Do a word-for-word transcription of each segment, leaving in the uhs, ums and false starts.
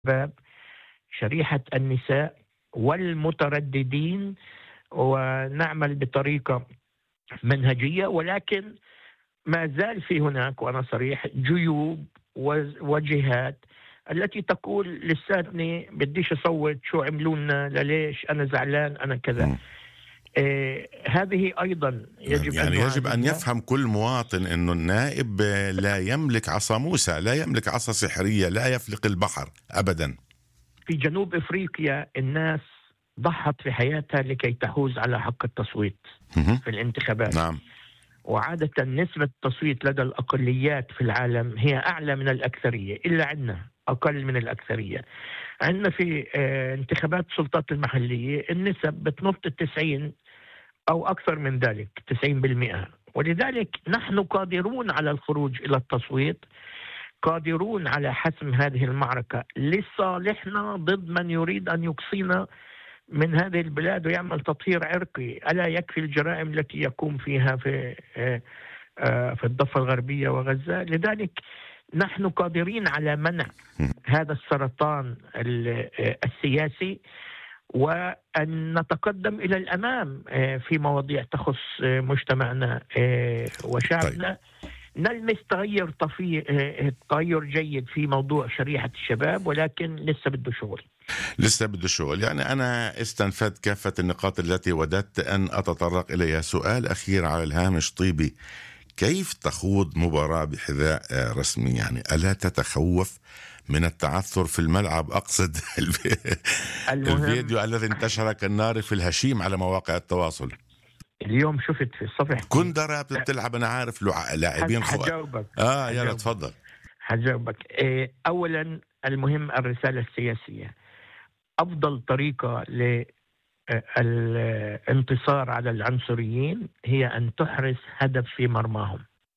الشباب، شريحة النساء والمترددين، ونعمل بطريقة منهجية، ولكن ما زال في هناك، وأنا صريح، جيوب وجهات التي تقول لساتني بديش أصوت، شو عملوا لنا، ليش أنا زعلان، أنا كذا. آه هذه أيضا يجب يعني أن يجب أن يفهم كل مواطن أنه النائب لا يملك عصا موسى، لا يملك عصا سحرية، لا يفلق البحر أبدا. في جنوب إفريقيا الناس ضحت في حياتها لكي تحوز على حق التصويت في الانتخابات. نعم. وعادة نسبة التصويت لدى الأقليات في العالم هي أعلى من الأكثرية، إلا عندنا أقل من الأكثرية. عندنا في اه انتخابات السلطات المحلية النسب بتنط التسعين أو أكثر من ذلك، تسعين بالمئة. ولذلك نحن قادرون على الخروج إلى التصويت، قادرون على حسم هذه المعركة لصالحنا ضد من يريد أن يقصينا من هذه البلاد ويعمل تطهير عرقي. ألا يكفي الجرائم التي يقوم فيها في في الضفة الغربية وغزة؟ لذلك نحن قادرين على منع هذا السرطان السياسي، وأن نتقدم إلى الأمام في مواضيع تخص مجتمعنا وشعبنا. نلمس تغير طفي... تغير جيد في موضوع شريحة الشباب، ولكن لسه بده شغل. لسه بده شغل. يعني أنا استنفذت كافة النقاط التي وددت أن أتطرق إليها. سؤال أخير على الهامش طيبي: كيف تخوض مباراة بحذاء رسمي؟ يعني ألا تتخوف من التعثر في الملعب؟ أقصد الفيديو الذي انتشر كالنار في الهشيم على مواقع التواصل. اليوم شفت في صفحة كندرة بتلعب، أنا عارف لاعبين خو... حجاوبك آه يلا تفضل. حجاوبك. أولا المهم الرسالة السياسية. أفضل طريقة للانتصار على العنصريين هي أن تحرز هدف في مرماهم،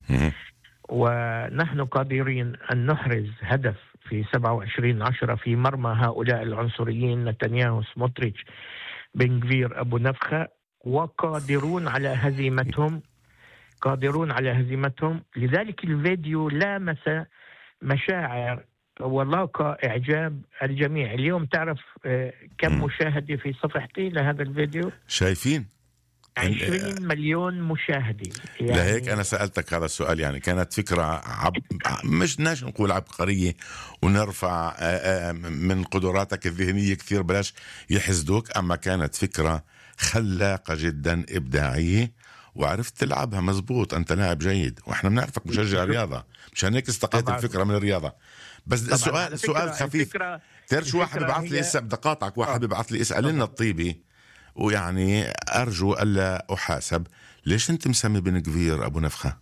ونحن قادرين أن نحرز هدف في سبعة وعشرين عشرة في مرمى هؤلاء العنصريين نتنياهو، سموتريتش، بن غفير، أبو نفخة، وقادرون على هزيمتهم، قادرون على هزيمتهم. لذلك الفيديو لامس مشاعر ولاقى إعجاب الجميع. اليوم تعرف كم مشاهدة في صفحتي لهذا الفيديو؟ شايفين عشرين مليون مشاهدة. يعني لهيك أنا سألتك هذا السؤال. يعني كانت فكرة عب... مش ناش نقول عبقرية ونرفع من قدراتك الذهنية كثير، بلاش يحسدوك، أما كانت فكرة خلاقة جدا، إبداعية، وعرفت تلعبها مزبوط. أنت لاعب جيد، وإحنا بنعرفك مشجع رياضة، مشان هيك استقيت الفكرة من الرياضة. بس السؤال سؤال خفيف. تعرف واحد ببعث لي اسا بدي قاطعك، واحد ببعث لي اسأل لنا الطيبي، ويعني أرجو ألا أحاسب، ليش أنت مسمي بن غفير أبو نفخة؟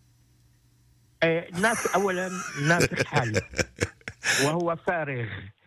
آه ناس أولا ناسخ حاله وهو فارغ،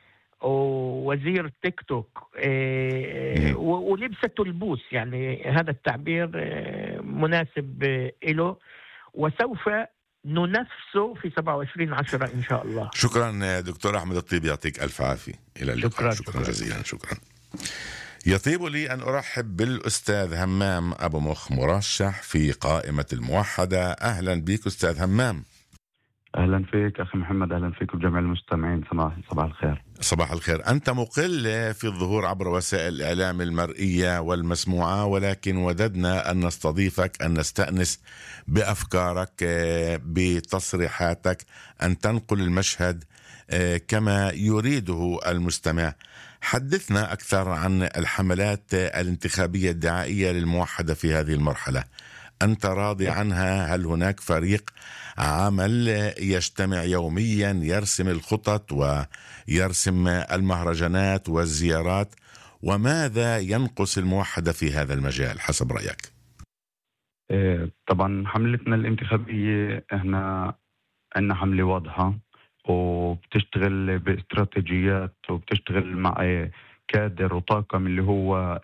ووزير تيك توك، آه ولبسته البوس، يعني هذا التعبير آه مناسب له، وسوف ننافسه في سبعة وعشرين عشرة إن شاء الله. شكرا دكتور أحمد الطيبي، يعطيك ألف عافية. إلى اللقاء. شكرا, شكرا, شكرا جزيلا. شكرا. يطيب لي أن أرحب بالأستاذ همام أبو مخ، مرشح في قائمة الموحدة. أهلا بك أستاذ همام. أهلا فيك أخي محمد، أهلا فيك بجميع المستمعين. صباح صباح الخير. صباح الخير. أنت مقل في الظهور عبر وسائل الإعلام المرئية والمسموعة، ولكن وددنا أن نستضيفك، أن نستأنس بأفكارك، بتصريحاتك، أن تنقل المشهد كما يريده المستمع. حدثنا أكثر عن الحملات الانتخابية الدعائية للموحدة في هذه المرحلة. أنت راضي عنها؟ هل هناك فريق عمل يجتمع يوميا يرسم الخطط ويرسم المهرجانات والزيارات؟ وماذا ينقص الموحدة في هذا المجال حسب رأيك؟ طبعا حملتنا الانتخابية احنا عندنا حملة واضحة، وبتشتغل باستراتيجيات، وبتشتغل مع كادر وطاقم اللي هو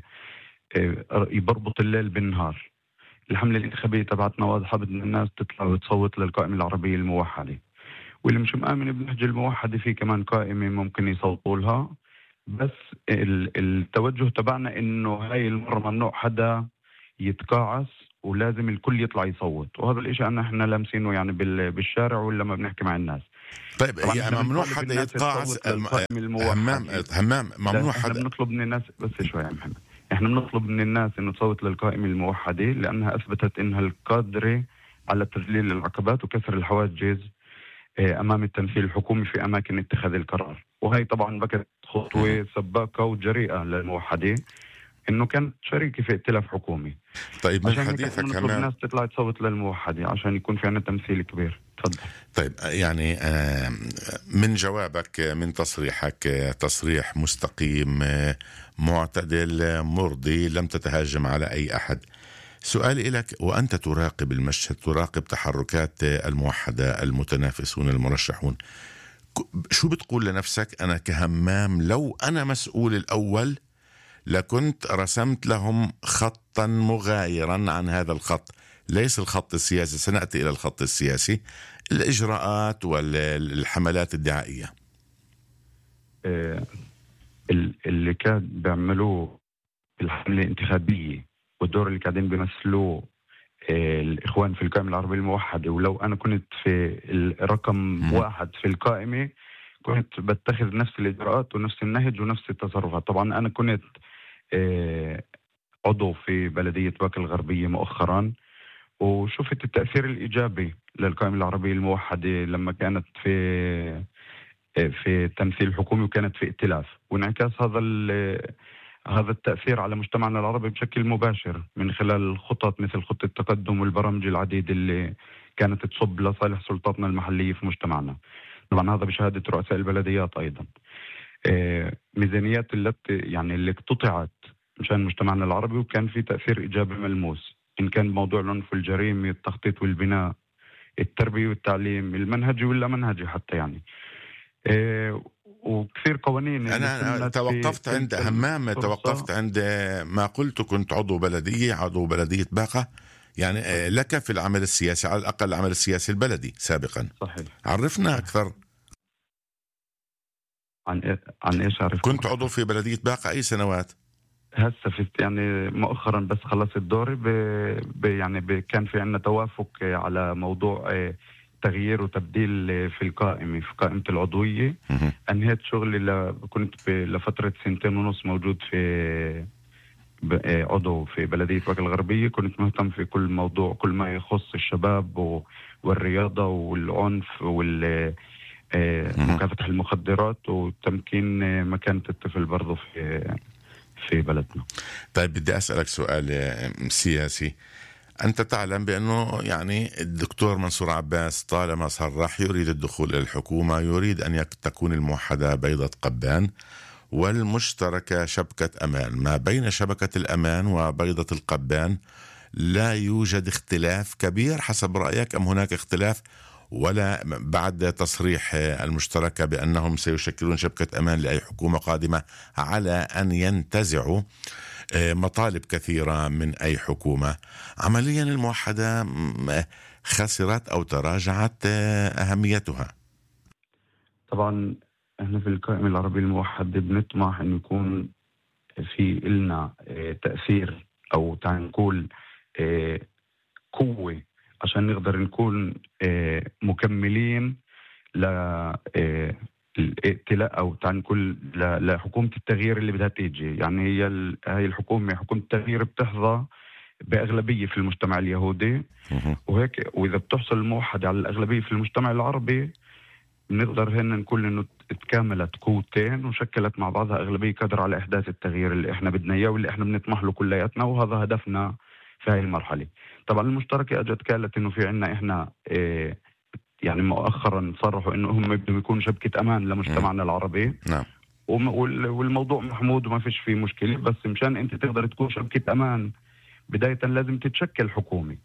يبربط الليل بالنهار. الحملة الانتخابية تبعتنا واضحة، بدنا الناس تطلع وتصوت للقائمة العربية الموحدة، واللي مش مآمن بنهج الموحدة في كمان قائمة ممكن يصوتوا لها. بس التوجه تبعنا انه هاي المرة ممنوع حدا يتقاعس، ولازم الكل يطلع يصوت. وهذا الاشي انا احنا لامسينه يعني بالشارع ولا ما بنحكي مع الناس. طيب طبعاً يعني إحنا ممنوع بنطالب حدا الناس يتقاعس تصوت للقائمة همام الموحدة. همام ممنوع لا، احنا حدا بنطلب من الناس بس شوي يا محمد، احنا بنطلب من الناس انه تصوت للقائمة الموحدة لانها اثبتت انها القادرة على تذليل العقبات وكسر الحواجز اه، امام التمثيل الحكومي في اماكن اتخاذ القرار. وهي طبعا بكت خطوة سباقة وجريئة للموحدة انه كانت شريكة في ائتلاف حكومي. طيب من عشان هيك احنا حديثك بنطلب همام، الناس تطلع تصوت للموحدة عشان يكون في عنا تمثيل كبير. تفضل. طيب يعني آه، من جوابك، من تصريحك، آه، تصريح مستقيم، آه، معتدل، آه، مرضي، لم تتهاجم على أي أحد. سؤالي لك، وأنت تراقب المشهد، تراقب تحركات آه، الموحدة، المتنافسون، المرشحون، ك- شو بتقول لنفسك؟ أنا كهمام لو أنا مسؤول الأول لكنت رسمت لهم خطا مغايرا عن هذا الخط، ليس الخط السياسي، سنأتي إلى الخط السياسي، الإجراءات والحملات الدعائية. اه، ال- اللي كان بيعملوه الحملة الانتخابية والدور اللي قاعدين بيمثلوه آه، الإخوان في القائمة العربية الموحدة، ولو أنا كنت في الرقم مم. واحد في القائمة كنت بتخذ نفس الإجراءات ونفس النهج ونفس التصرفات. طبعا أنا كنت آه، عضو في بلدية باكا الغربية مؤخرا، وشفت التأثير الإيجابي للقائمة العربية الموحدة لما كانت في آه، في التمثيل الحكومي وكانت في ائتلاف، وانعكاس هذا ال- هذا التأثير على مجتمعنا العربي بشكل مباشر من خلال خطط مثل خطة التقدم والبرامج العديدة اللي كانت تصب لصالح سلطاتنا المحلية في مجتمعنا. طبعا هذا بشهادة رؤساء البلديات أيضا. آه، ميزانيات اللي يعني اللي اقتطعت مشان مجتمعنا العربي، وكان في تأثير إيجابي ملموس، إن كان موضوع العنف والجريمة، التخطيط والبناء، التربية والتعليم، المنهجي ولا منهجي حتى يعني. آه، وكثير قوانين اللي أنا أنا سنت في توقفت عند تلك همام، توقفت الفرصة. عند ما قلت، كنت عضو بلدية، عضو بلدية باقة، يعني آه، لك في العمل السياسي، على الأقل العمل السياسي البلدي سابقا. صحيح. عرفنا صحيح. أكثر. عن إيه؟ عن ايش عرفتم كنت عضو أكثر؟ في بلدية باقة أي سنوات؟ هسه في يعني مؤخرا بس خلصت دوري ب... ب... يعني ب... كان في عندنا توافق على موضوع آه، تغيير وتبديل آه، في القائمة، في قائمة العضوية. مهم. انهيت شغلي ل... كنت ب... لفترة سنتين ونص موجود في ب... آه، عضو في بلدية باكا الغربية. كنت مهتم في كل موضوع، كل ما يخص الشباب و... والرياضة والعنف وال آه، مهم. مكافحة المخدرات وتمكين آه، مكانة الطفل برضه في في بلدنا. طيب بدي أسألك سؤال آه، سياسي. أنت تعلم بأنه يعني الدكتور منصور عباس طالما صرح يريد الدخول إلى الحكومة، يريد أن يك- تكون الموحدة بيضة قبان والمشتركة شبكة أمان. ما بين شبكة الأمان وبيضة القبان لا يوجد اختلاف كبير حسب رأيك، أم هناك اختلاف؟ ولا بعد تصريح المشتركة بأنهم سيشكلون شبكة أمان لأي حكومة قادمة على أن ينتزعوا مطالب كثيرة من أي حكومة، عمليا الموحدة خسرت أو تراجعت أهميتها؟ طبعا احنا في القائمة العربية الموحدة بنطمح انه يكون في إلنا اه تأثير او تعال نقول اه قوة عشان نقدر نكون اه مكملين ل اه الائتلاء او تعال نقول لحكومة التغيير اللي بدها تيجي. يعني هي هاي الحكومة، حكومة التغيير، بتحظى بأغلبية في المجتمع اليهودي، وهيك وإذا بتحصل الموحدة على الأغلبية في المجتمع العربي بنقدر هنا نقول إنه تكاملت قوتين وشكلت مع بعضها أغلبية قادرة على إحداث التغيير اللي إحنا بدنا إياه واللي إحنا بنطمح له كلياتنا، وهذا هدفنا في هاي المرحلة. طبعا المشتركة أجت قالت إنه في عنا إحنا إيه يعني مؤخرا صرحوا إنه هم بدهم يكونوا شبكة أمان لمجتمعنا العربي. نعم. والموضوع محمود وما فيش فيه مشكلة، بس مشان أنت تقدر تكون شبكة أمان بداية لازم تتشكل حكومة.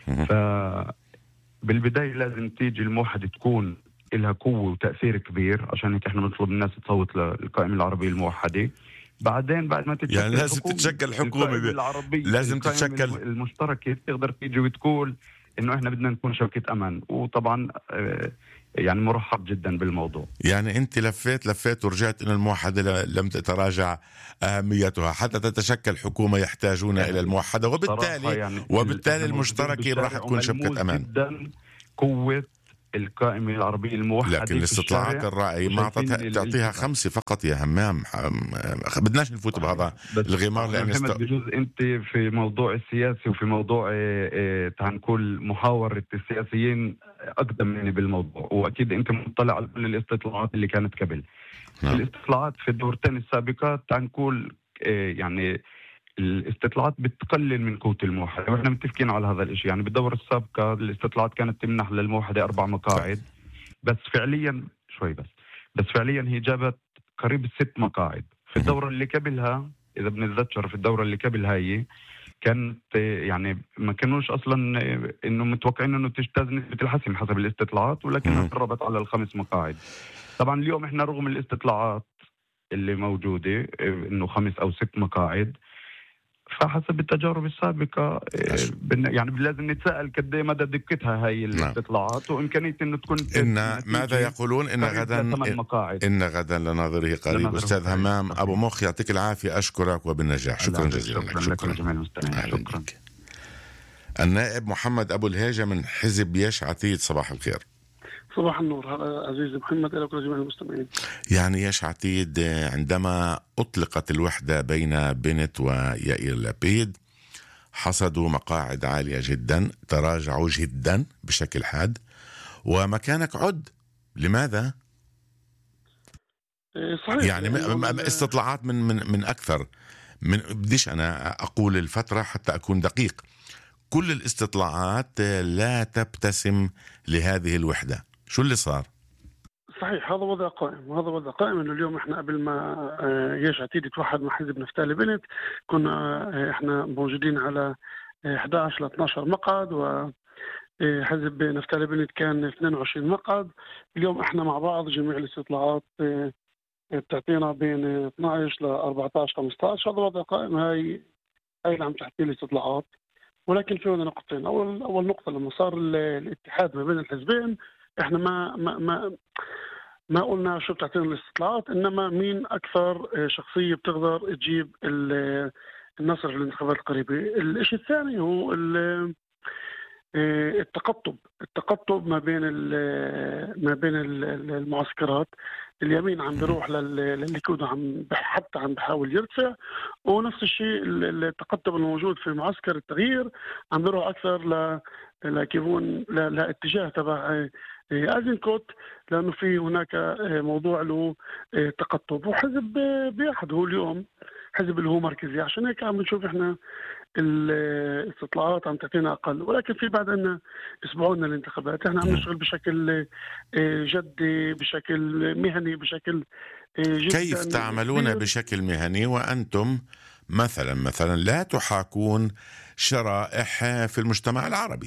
فبالبداية لازم تيجي الموحدة تكون لها قوة وتأثير كبير، عشان هيك احنا بنطلب الناس تصوت للقائمة العربية الموحدة. بعدين بعد ما تتشكل يعني لازم الحكومة، تتشكل حكومة القائمة العربية لازم القائمة تتشكل المشتركة تقدر تيجي وتقول إنه احنا بدنا نكون شبكة أمان. وطبعا آه يعني مرحب جدا بالموضوع. يعني انت لفيت لفيت ورجعت ان الموحدة لم تتراجع اهميتها حتى تتشكل حكومة يحتاجون الى الموحدة، وبالتالي يعني وبالتالي المشتركين راح تكون شبكة امان. جدا قوة القائمة العربية الموحدة. لكن الاستطلاعات الرأي ما تعطيها خمسة فقط يا همام. بدناش نفوت بهذا الغمار. لأن محمد است... بجوز أنت في موضوع السياسي وفي موضوع تعال نقول محاورة السياسيين أقدم مني بالموضوع، وأكيد أنت مطلع على كل الاستطلاعات اللي كانت قبل. نعم. الاستطلاعات في الدورتين السابقات تعال نقول يعني الاستطلاعات بتقلل من قوة الموحدة، واحنا متفقين على هذا الاشي. يعني بالدورة السابقة الاستطلاعات كانت تمنح للموحدة أربع مقاعد بس فعليا شوي بس بس فعليا هي جابت قريب ست مقاعد. في الدورة اللي قبلها إذا بنتذكر في الدورة اللي قبل هاي كانت يعني ما كانوش أصلا إنه متوقعين إنه تجتاز نسبة الحسم حسب الاستطلاعات، ولكنها قربت على الخمس مقاعد. طبعا اليوم إحنا رغم الاستطلاعات اللي موجودة إنه خمس أو ست مقاعد، فحسب التجارب السابقة يعني لازم نتساءل قد ايه مدى دقتها هاي الاستطلاعات وإمكانية إنه تكون إن ماذا يقولون إن غدا إن غدا لناظره قريب. أستاذ همام أبو مخ يعطيك العافية، أشكرك وبالنجاح. شكرا جزيلا لك. شكرا, شكرا. النائب محمد أبو الهيجة من حزب يش عتيد، صباح الخير. صباح النور عزيزي محمد، لك ولجميع المستمعين. يعني يش عتيد عندما أطلقت الوحدة بين بنت ويائير لابيد حصدوا مقاعد عالية جدا، تراجعوا جدا بشكل حاد، ومكانك عد. لماذا؟ صحيح. يعني استطلاعات من من من أكثر من بديش أنا أقول الفترة حتى أكون دقيق، كل الاستطلاعات لا تبتسم لهذه الوحدة. شو اللي صار؟ صحيح، هذا وضع قائم، وهذا وضع قائم انه اليوم احنا قبل ما يش عتيد يتوحد مع حزب نفتالي بنت كنا احنا موجودين على إحدى عشر ل اثني عشر مقعد، وحزب نفتالي بنت كان اثنين وعشرين مقعد. اليوم احنا مع بعض جميع الاستطلاعات بتعطينا بين اثني عشر ل أربعة عشر خمسة عشر. هذا وضع قائم، هاي هاي اللي عم تحكي الاستطلاعات. ولكن في هنا نقطتين. اول اول نقطه لما صار الاتحاد ما بين الحزبين احنا ما ما ما ما قلنا شو بتعطينا الاستطلاعات، انما مين اكثر شخصيه بتقدر تجيب النصر في الانتخابات القريبه. الشيء الثاني هو التقطب التقطب ما بين ما بين المعسكرات. اليمين عم بيروح للليكود عم حتى عم بحاول يرتفع، ونفس الشيء التقطب الموجود في معسكر التغيير عم بيروح اكثر ل لكيفون لاتجاه تبع أزنكوت، لانه في هناك موضوع له تقطب. وحزب بيحد هو اليوم حزب اللي هو مركزي، عشان هيك عم نشوف احنا الاستطلاعات عم تعطينا اقل. ولكن في بعد عنا اسبوعنا الانتخابات، احنا عم نشتغل بشكل جدي بشكل مهني بشكل جدا. كيف تعملون بشكل مهني وانتم مثلا مثلا لا تحاكون شرائح في المجتمع العربي؟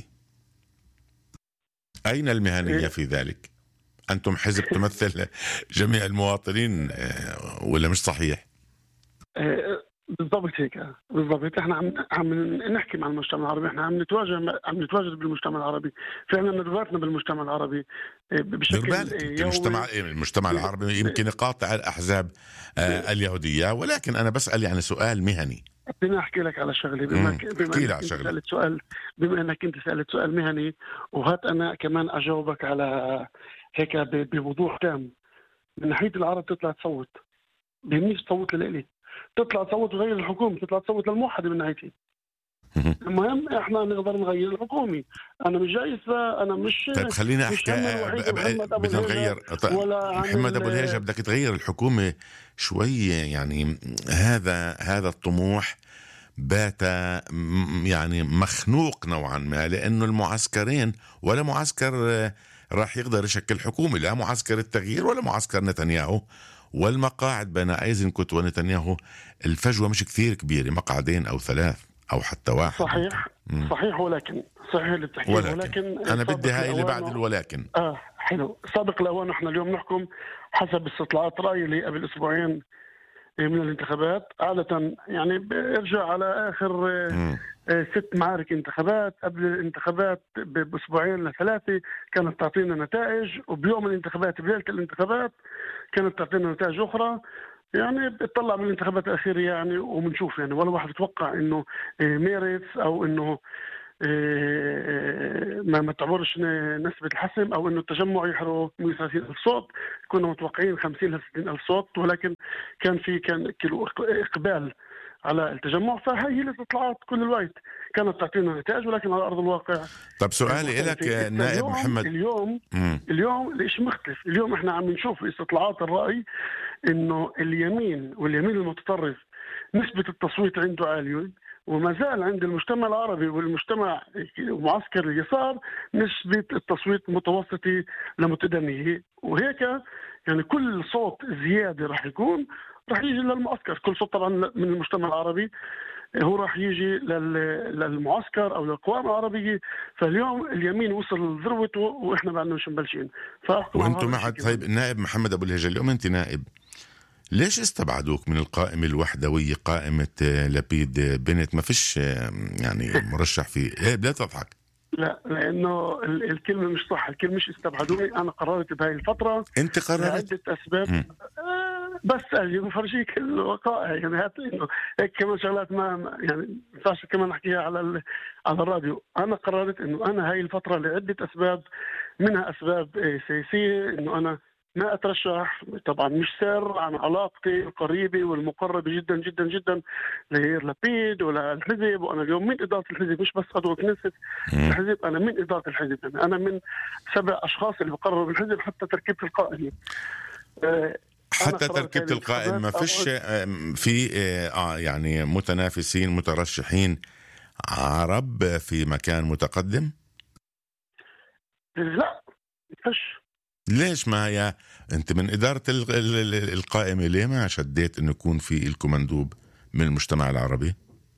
اين المهنية في ذلك؟ انتم حزب تمثل جميع المواطنين ولا مش صحيح؟ بالضبط هيك، بالضبط. احنا عم عم نحكي مع المجتمع العربي، احنا عم نتواجد عم نتواجد بالمجتمع العربي، في عندنا ندواتنا بالمجتمع العربي بشكل يومي. المجتمع المجتمع العربي يمكن يقاطع الاحزاب آه اليهوديه، ولكن انا بسال يعني سؤال مهني. بدي احكي لك على شغله. بما بما انك سالت سؤال بما انك انت سالت سؤال مهني، وهات انا كمان اجاوبك على هيك بوضوح تام. من ناحيه العرب تطلع تصوت، بيهمنيش تصوت لإلي، تطلع تصوت تغير الحكومة، تطلع تصوت للموحدة من ناحيتي. المهم احنا نقدر نغير الحكومة. انا مش جايز، انا مش. طيب خلينا احكي بدنا نغير. محمد ابو الهيجة بدك تغير الحكومة شوي، يعني هذا هذا الطموح بات يعني مخنوق نوعا ما، لانه المعسكرين ولا معسكر راح يقدر يشكل حكومة، لا معسكر التغيير ولا معسكر نتنياهو، والمقاعد بين أيزنكوت ونتنياهو الفجوة مش كثير كبيرة، مقعدين أو ثلاث أو حتى واحد. صحيح مم. صحيح، ولكن صحيح اللي بتحكيه، ولكن, ولكن أنا بدي هاي اللي بعد الولكن. آه حلو. سابق الأوان احنا اليوم نحكم حسب استطلاعات رأي اللي قبل أسبوعين من الانتخابات. عادة يعني برجع على آخر مم. ست معارك انتخابات قبل الانتخابات بأسبوعين لثلاثة كانت تعطينا نتائج، وبيوم الانتخابات بليلة الانتخابات كانت تعطينا نتائج أخرى. يعني بتطلع بالانتخابات الأخيرة يعني وبنشوف يعني ولا واحد يتوقع إنه ميريتس أو إنه ما ما تعبرش نسبة الحسم أو إنه التجمع يحرق مئة وثلاثين ألف صوت. كنا متوقعين خمسين لستين ألف صوت، ولكن كان في كان كيلو إقبال على التجمع. فهي هي الاستطلاعات كل الوقت كانت تعطينا نتائج، ولكن على أرض الواقع. طب سؤالي لك نائب محمد، اليوم مم. اليوم الإشي مختلف. اليوم إحنا عم نشوف في استطلاعات الرأي إنه اليمين واليمين المتطرف نسبة التصويت عنده عالية، وما زال عند المجتمع العربي والمجتمع معسكر اليسار نسبة التصويت متوسطة لمتدنية. وهيك يعني كل صوت زيادة راح يكون راح يجي للمعسكر. كل صوت طبعا من المجتمع العربي هو راح يجي للمعسكر أو للقوام العربية. فاليوم اليمين وصل لذروته وإحنا بعدنا مش مبلشين. وأنتم مع طيب النائب محمد أبو الهجة، اليوم أنت نائب، ليش استبعدوك من القائمة الوحدوية قائمة لبيد بنت؟ ما فيش يعني مرشح فيه. ايه لا تضحك. لا، لأنه الكلمة مش صح. الكلمة مش استبعدوني، أنا قررت بهاي الفترة. أنت قررت؟ لعدة أسباب. آه بس أجي بفرجيك الوقائع يعني. هات إنه هيك كمان شغلات ما يعني ينفعش كمان نحكيها على على الراديو. أنا قررت إنه أنا هاي الفترة لعدة أسباب، منها أسباب سياسية، إنه أنا ما أترشح. طبعا مش سر عن علاقتي القريبة والمقربة جدا جدا جدا ليير لبيد ولا الحزب. وأنا اليوم من إدارة الحزب، مش بس عضو كنيست الحزب، أنا من إدارة الحزب. يعني أنا من سبع أشخاص اللي بقرروا بالحزب حتى تركيبة القائمة. حتى تركيبة القائمة ما فيش في آه يعني متنافسين مترشحين عرب في مكان متقدم؟ لا فيش. ليش ما هي انت من إدارة القائمة ليه ما شديت انه يكون في لكم مندوب من المجتمع العربي؟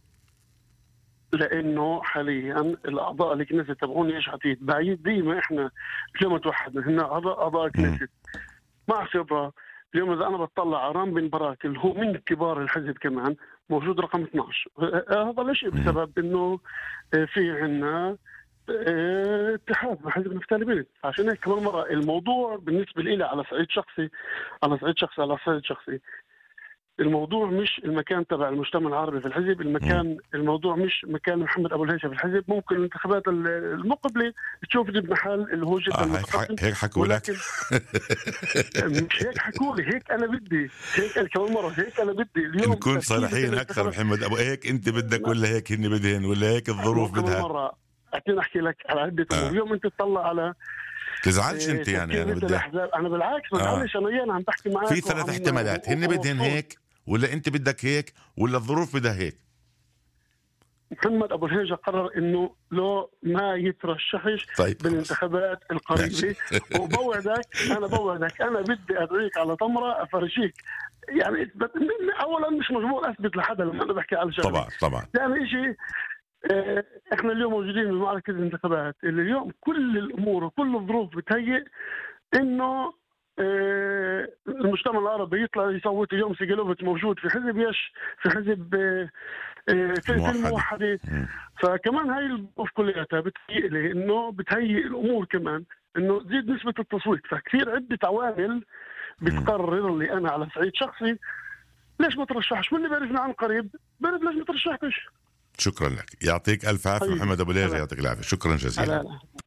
لانه حاليا الاعضاء الكنيست تبعون ايش عتيد بعيد. ديما احنا اليوم توحدنا هن اعضاء اعضاء كنيست مع خبره. اليوم اذا انا بطلع على رام بن براك اللي هو من كبار الحزب كمان موجود رقم اثني عشر. هذا ليش بسبب انه في عنا اتحاد مع حزب نفتالي بنت. عشان هيك كمان مرة الموضوع بالنسبة لي على صعيد شخصي على صعيد شخصي على صعيد شخصي الموضوع مش المكان تبع المجتمع العربي في الحزب. المكان الموضوع مش مكان محمد أبو الهجة في الحزب. ممكن الانتخابات المقبلة تشوفني بمحل اللي هو جدا آه متقدم. هيك حكوا لك؟ مش هيك حكوا لي، هيك أنا بدي. هيك كمان مرة هيك أنا بدي. اليوم نكون صريحين أكثر محمد أبو، هيك أنت بدك ولا هيك هن بدهن ولا هيك الظروف بدها؟ أعطيني أحكي لك على عدة أمور. آه. اليوم أنت تطلع على تزعلش أنت يعني أنا بدي أنا بالعكس بزعلش. آه. أنا يعني عم بحكي معك في ثلاث احتمالات، هن بدهن هيك ولا أنت بدك هيك ولا الظروف بدها هيك. محمد أبو الهجة قرر إنه لو ما يترشحش طيب بالانتخابات القريبة. وبوعدك أنا بوعدك أنا بدي أدعيك على تمرة أفرجيك يعني إثبت. أولا مش مجبور أثبت لحدا لما أنا بحكي على شغله. طبعا طبعا يعني إشي. احنا اليوم موجودين بمعركة الانتخابات اللي اليوم كل الامور وكل الظروف بتهيئ انه اه المجتمع العربي يطلع يصوت. اليوم سيجلوفيتش موجود في حزب يش في حزب اه في الموحدة. فكمان هاي الظروف كلها بتهيئ لي انه بتهيئ الامور كمان انه تزيد نسبة التصويت. فكثير عدة عوامل بتقرر لي انا على صعيد شخصي ليش ما ترشحش. واللي بيعرفنا عن قريب بيعرف ليش ما ترشحتش. شكرا لك، يعطيك ألف عافية محمد أبو الهجة، يعطيك العافية، شكرا جزيلا.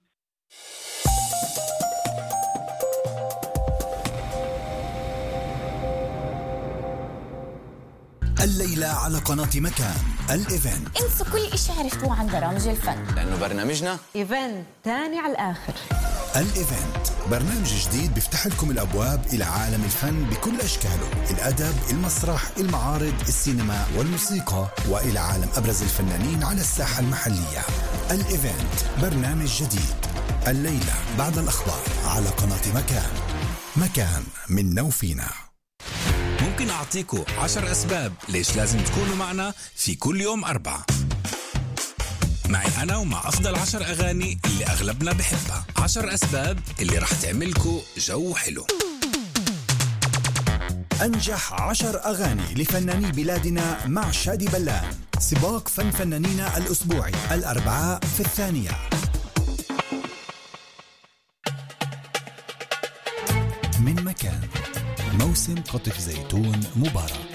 الليلة على قناة مكان الإيفنت. انسوا كل إشي عرفتوه عن برامج الفن لأنه برنامجنا إيفنت تاني على الآخر. الإيفنت برنامج جديد بيفتح لكم الأبواب إلى عالم الفن بكل أشكاله، الأدب، المسرح، المعارض، السينما والموسيقى، وإلى عالم أبرز الفنانين على الساحة المحلية. الإيفنت برنامج جديد الليلة بعد الأخبار على قناة مكان. مكان منا وفينا. ممكن أعطيكم عشر أسباب ليش لازم تكونوا معنا في كل يوم أربعة، معي أنا ومع أفضل عشر أغاني اللي أغلبنا بحبها. عشر أسباب اللي رح تعملكوا جو حلو. أنجح عشر أغاني لفناني بلادنا مع شادي بلان. سباق فن فنانينا الأسبوعي الأربعاء في الثانية. من مكان موسم قطف زيتون مبارك.